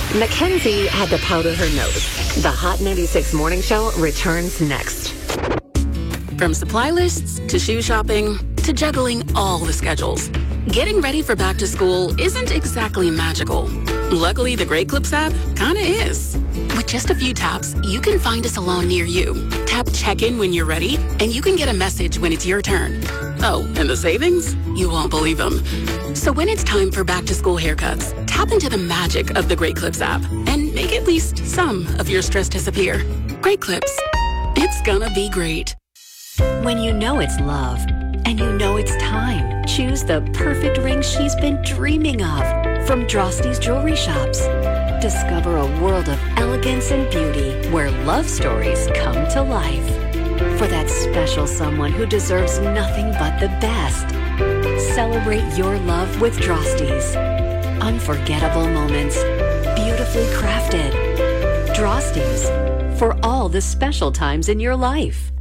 Mackenzie had to powder her nose. The Hot 96 Morning Show returns next. From supply lists to shoe shopping to juggling all the schedules, getting ready for back to school isn't exactly magical. Luckily, the Great Clips app kinda is. With just a few taps, you can find a salon near you. Tap check-in when you're ready, and you can get a message when it's your turn. Oh, and the savings? You won't believe them. So when it's time for back-to-school haircuts, tap into the magic of the Great Clips app and make at least some of your stress disappear. Great Clips. It's gonna be great. When you know it's love, and you know it's time, choose the perfect ring she's been dreaming of from Drosty's Jewelry Shops. Discover a world of elegance and beauty where love stories come to life. For that special someone who deserves nothing but the best. Celebrate your love with Drosty's. Unforgettable moments, beautifully crafted. Drosty's, for all the special times in your life.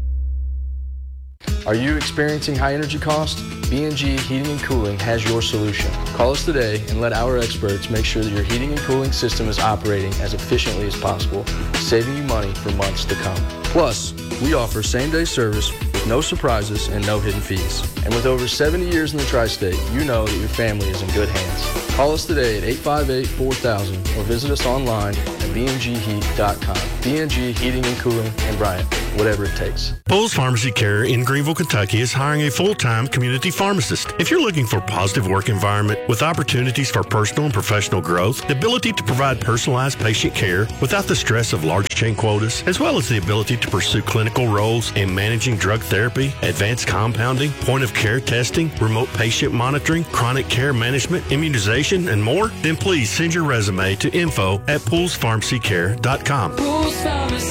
Are you experiencing high energy costs? B&G Heating and Cooling has your solution. Call us today and let our experts make sure that your heating and cooling system is operating as efficiently as possible, saving you money for months to come. Plus, we offer same-day service with no surprises and no hidden fees. And with over 70 years in the tri-state, you know that your family is in good hands. Call us today at 858-4000 or visit us online at bngheat.com. B&G Heating and Cooling in Bryant, whatever it takes. Pulse Pharmacy Care in Greenville, Kentucky is hiring a full-time community pharmacist. If you're looking for a positive work environment with opportunities for personal and professional growth, the ability to provide personalized patient care without the stress of large chain quotas, as well as the ability to pursue clinical roles in managing drug therapy, advanced compounding, point-of-care testing, remote patient monitoring, chronic care management, immunization, and more, then please send your resume to info@poolspharmacycare.com. Pools Pharmacy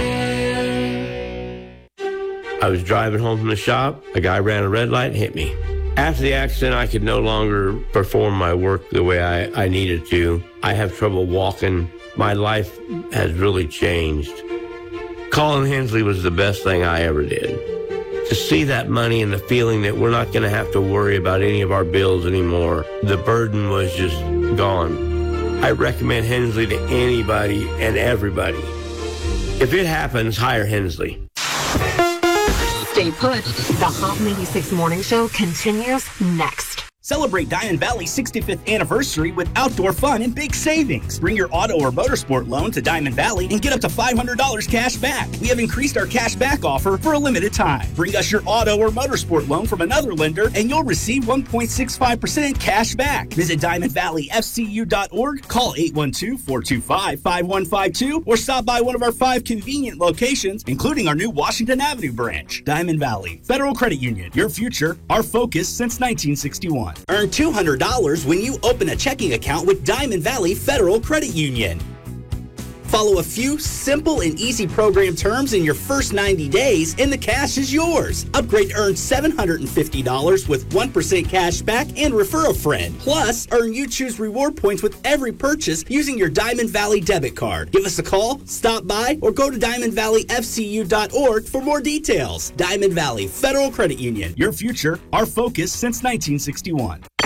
Care. I was driving home from the shop. A guy ran a red light and hit me. After the accident, I could no longer perform my work the way I needed to. I have trouble walking. My life has really changed. Calling Hensley was the best thing I ever did. To see that money and the feeling that we're not going to have to worry about any of our bills anymore, the burden was just gone. I recommend Hensley to anybody and everybody. If it happens, hire Hensley. Stay put. The Hot 96 Morning Show continues next. Celebrate Diamond Valley's 65th anniversary with outdoor fun and big savings. Bring your auto or motorsport loan to Diamond Valley and get up to $500 cash back. We have increased our cash back offer for a limited time. Bring us your auto or motorsport loan from another lender and you'll receive 1.65% cash back. Visit DiamondValleyFCU.org, call 812-425-5152, or stop by one of our 5 convenient locations, including our new Washington Avenue branch. Diamond Valley Federal Credit Union, your future, our focus since 1961. Earn $200 when you open a checking account with Diamond Valley Federal Credit Union. Follow a few simple and easy program terms in your first 90 days and the cash is yours. Upgrade to earn $750 with 1% cash back and refer a friend. Plus, earn You Choose reward points with every purchase using your Diamond Valley debit card. Give us a call, stop by, or go to DiamondValleyFCU.org for more details. Diamond Valley Federal Credit Union. Your future, our focus since 1961.